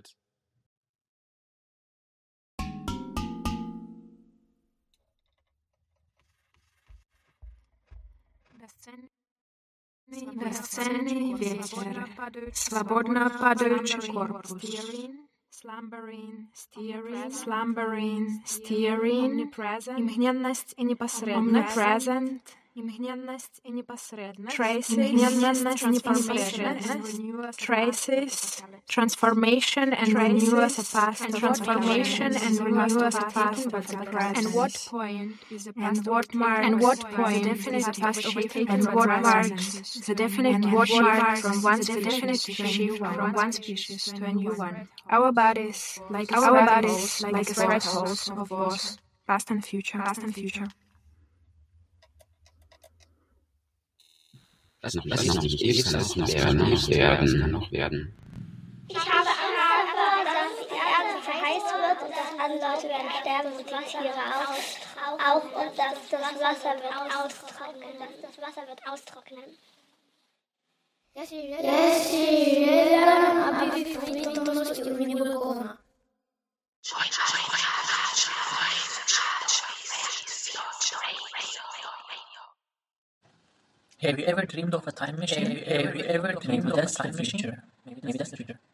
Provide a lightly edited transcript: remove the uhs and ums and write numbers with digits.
Zeit. Bezcenný večer, svobodná padajúci korpus, slumbering, steering, imhněnnost i omnipresent, traces, transformation and renewal as a past, transformation and renewal as a past, and what point is the past, and what point is the past overtaken, and what marks the definite from one species from one species to a new one. Our bodies, like thresholds of both past and future. Lass uns nicht ewig lassen werden. Ich habe Angst davor, dass die Erde verheizt wird und dass alle Leute werden sterben und die Tiere auch und dass das Wasser wird austrocknen. Have you ever dreamed of a time machine? Have you ever dreamed of a time machine? Maybe that's the future.